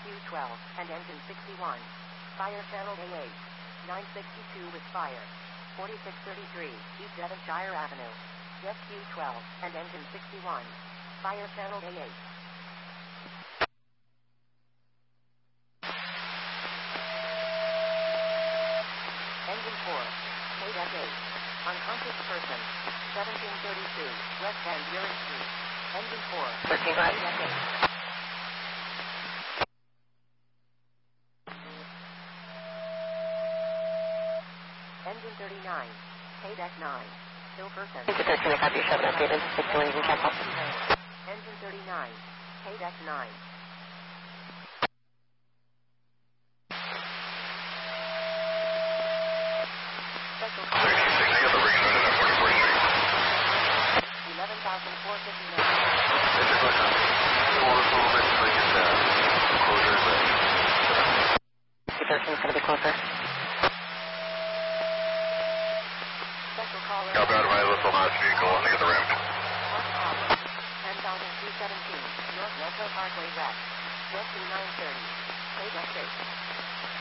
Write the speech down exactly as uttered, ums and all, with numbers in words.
Q twelve, and engine sixty-one. Fire channel A eight. nine sixty-two with fire. forty-six thirty-three, East Devonshire Avenue. Jet Q twelve, and engine sixty-one. Fire channel A eight. Engine four. K eight. Unconscious person. seventeen thirty-two, West End Urine Street. Engine four. thirteen right. eight. Engine thirty-nine. K nine. Still person. thirteen, I copy, seven updated. sixty-one, you can check off. Engine thirty-nine. K nine. Special call. eleven thousand four hundred fifty-nine. thirteen is going to be closer. Special caller. Copy out of my little Haas vehicle on the other ramp. ten thousand two hundred seventeen, North Metro Parkway West. Jet nine thirty. K six.